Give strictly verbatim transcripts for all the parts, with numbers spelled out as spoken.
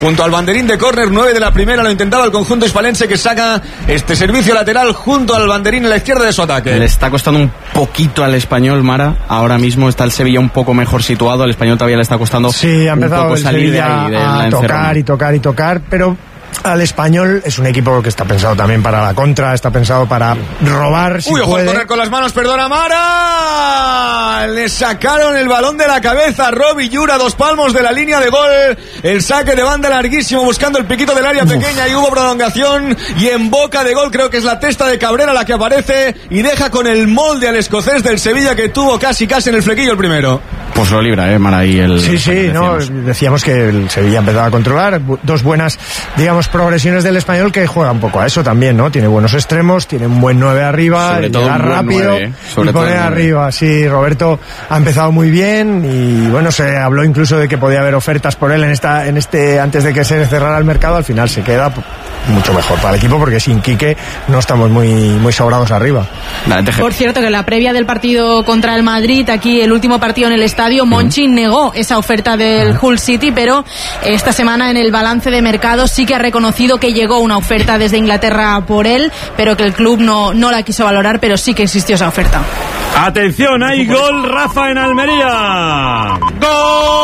Junto al banderín de córner, nueve de la primera, lo intentaba el conjunto hispalense, que saca este servicio lateral junto al banderín en la izquierda de su ataque. Le está costando un poquito al Español, Mara. Ahora mismo está el Sevilla un poco mejor situado. Al Español todavía le está costando sí, ha empezado un poco el salir Sevilla de ahí, de a la tocar encerrona. y tocar y tocar, pero al Español es un equipo que está pensado también para la contra, está pensado para robar si Uy, ojo, puede. correr con las manos, perdona, Mara. Le sacaron el balón de la cabeza. Robbie Yura, dos palmos de la línea de gol. El saque de banda larguísimo, buscando el piquito del área pequeña. Y hubo prolongación. Y en boca de gol, creo que es la testa de Cabrera la que aparece. Y deja con el molde al escocés del Sevilla, que tuvo casi casi en el flequillo el primero. Pues lo libra, eh, Mara. Y el, Sí, sí, no, decíamos que el Sevilla empezaba a controlar. Dos buenas, digamos, progresiones del Español, que juega un poco a eso también, ¿no? Tiene buenos extremos, tiene un buen nueve arriba, sobre todo llega un buen rápido nueve, ¿eh? Sobre y todo pone el nueve. arriba. Sí, Roberto ha empezado muy bien y bueno, se habló incluso de que podía haber ofertas por él en esta, en este, antes de que se cerrara el mercado. Al final se queda mucho mejor para el equipo, porque sin Quique no estamos muy, muy sobrados arriba. Por cierto, que en la previa del partido contra el Madrid, aquí el último partido en el estadio, Monchi uh-huh. negó esa oferta del Hull City, pero esta semana en el balance de mercado sí que ha reconocido que llegó una oferta desde Inglaterra por él, pero que el club no, no la quiso valorar, pero sí que existió esa oferta. Atención, hay gol, Rafa, en Almería. ¡Gol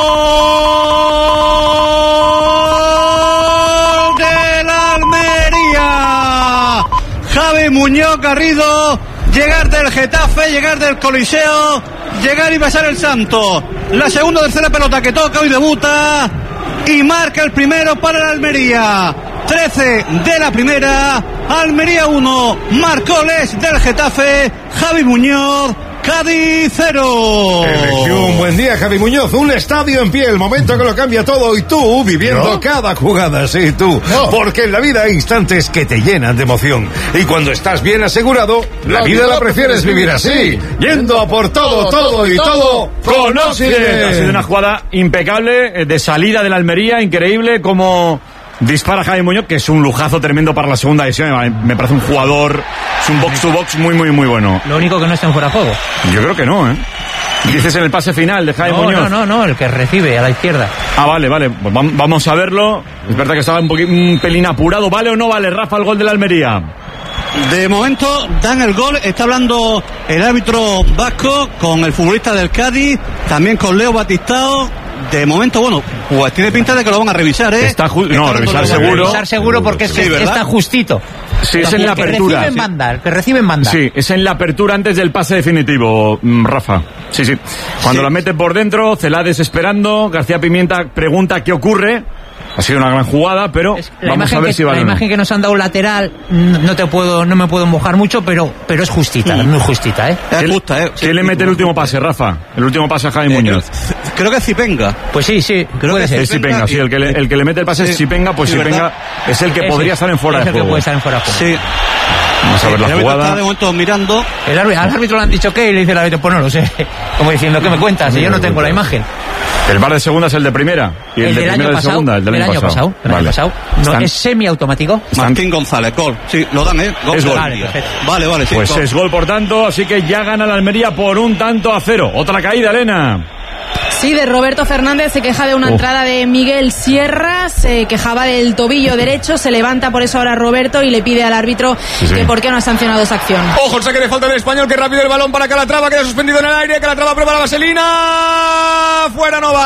del Almería! Javi Muñoz Garrido, llegar del Getafe, llegar del Coliseo, llegar y besar el santo. La segunda o tercera pelota que toca, hoy debuta y marca el primero para el Almería. trece de la primera, Almería uno, Marcoles del Getafe, Javi Muñoz, Cádiz cero. Un buen día, Javi Muñoz, un estadio en pie, el momento que lo cambia todo, y tú viviendo ¿No? cada jugada, sí, tú, no. porque en la vida hay instantes que te llenan de emoción, y cuando estás bien asegurado, la, la vida, vida la prefieres vivir así, yendo a por todo, todo, todo y todo, con Occident. Ha sido una jugada impecable, de salida de la Almería, increíble, como dispara Javi Muñoz, que es un lujazo tremendo para la segunda edición. Me parece un jugador, es un box to box muy, muy, muy bueno. Lo único que no está en fuera de juego. Yo creo que no, ¿eh? Dices en el pase final de Javi no, Muñoz. No, no, no, el que recibe a la izquierda. Ah, vale, vale. Pues vamos a verlo. Es verdad que estaba un, poquito, un pelín apurado. ¿Vale o no vale, Rafa, el gol de la Almería? De momento dan el gol. Está hablando el árbitro vasco con el futbolista del Cádiz, también con Leo Batistao. De momento, bueno, pues tiene pinta de que lo van a revisar, ¿eh? Está ju- no, revisar seguro. Revisar seguro porque es que sí, está justito. Sí, es en la apertura. Que reciben manda, el que reciben manda. Sí, es en la apertura antes del pase definitivo, Rafa. Sí, sí. Cuando sí. la mete por dentro, Celades esperando, García Pimienta pregunta qué ocurre. Ha sido una gran jugada, pero vamos a ver que, si vale. La imagen no. que nos han dado lateral, no te puedo, no me puedo mojar mucho, pero, pero es justita, mm. muy justita, ¿eh? Es justa, ¿eh? ¿Quién sí, le mete el último pase, Rafa? El último pase a Javi eh, Muñoz. Creo que es Zipenga. Pues sí, sí, creo puede que ser. Es Zipenga, sí, el que, le, el que le mete el pase sí. es Zipenga, pues sí, Zipenga es el que Ese, podría estar en fuera de juego. Es el que puede estar en fuera de juego. Sí. Vamos a ver la el jugada. Está de momento mirando. El árbitro, al árbitro le han dicho que y le dice el árbitro, pues no lo sé. Como diciendo, ¿qué me cuentas? Si yo no tengo la imagen. El bar de segunda es el de primera y el, el de primera de segunda, el del año, año pasado. pasado, el vale. año pasado. No, Están... es semiautomático. Martín González, gol. Sí, lo dan, ¿eh? Gol. Es gol. Vale, vale, vale. Sí, pues gol. es gol, por tanto, así que ya gana la Almería por un tanto a cero. Otra caída, Elena. Sí, de Roberto Fernández, se queja de una oh. entrada de Miguel Sierra, se quejaba del tobillo derecho, se levanta por eso ahora Roberto y le pide al árbitro sí, sí. que por qué no ha sancionado esa acción. Ojo, el saque de falta del Español, que rápido el balón para Calatrava, queda suspendido en el aire, Calatrava prueba la vaselina, fuera no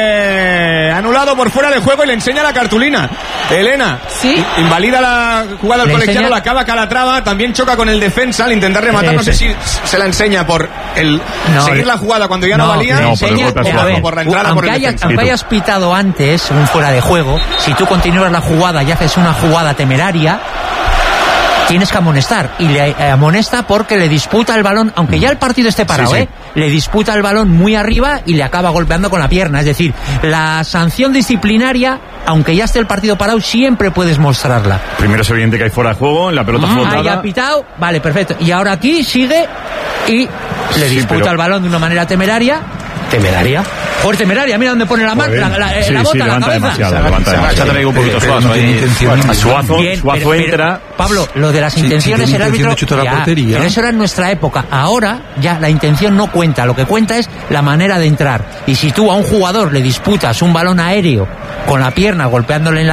vale, anulado por fuera de juego y le enseña la cartulina. Elena, ¿sí? Invalida la jugada del colegiado, la acaba Calatrava, también choca con el defensa al intentar rematar, no sé si se la enseña por el no, seguir la jugada cuando ya no, no valía. No, por el golpe a ver, por la entrada, aunque, por haya, aunque hayas pitado antes un fuera de juego, si tú continúas la jugada y haces una jugada temeraria, tienes que amonestar, y le amonesta porque le disputa el balón, aunque ya el partido esté parado, sí, sí. ¿eh? Le disputa el balón muy arriba y le acaba golpeando con la pierna. Es decir, la sanción disciplinaria, aunque ya esté el partido parado, siempre puedes mostrarla. Primero es evidente que hay fuera de juego, en la pelota mm, flotada. Ahí ha pitado, vale, perfecto. Y ahora aquí sigue y le sí, disputa pero... el balón de una manera temeraria. Temeraria. Por temeraria, mira dónde pone la mano, la, la, sí, la bota, sí, la levanta cabeza. demasiado, levanta demasiado. traigo un poquito Suazo ahí. Suazo, Bien, Suazo pero- entra. pero, Pablo, lo de las Sí, intenciones, sí, el tiene árbitro. intención de chutar a Ya, portería. pero eso era en nuestra época. Ahora ya la intención no cuenta. Lo que cuenta es la manera de entrar. Y si tú a un jugador le disputas un balón aéreo con la pierna golpeándole en la